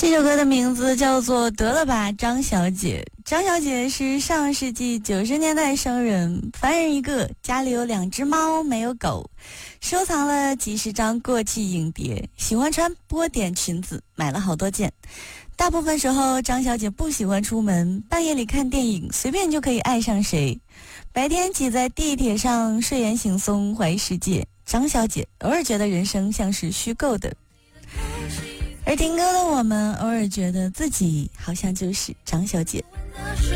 这首歌的名字叫做《得了吧，张小姐》。张小姐是上世纪90年代生人，凡人一个，家里有2只猫，没有狗，收藏了几十张过气影碟，喜欢穿波点裙子，买了好多件。大部分时候，张小姐不喜欢出门，半夜里看电影，随便就可以爱上谁。白天挤在地铁上，睡眼惺忪，怀疑世界。张小姐偶尔觉得人生像是虚构的。而听歌的我们偶尔觉得自己好像就是张小姐。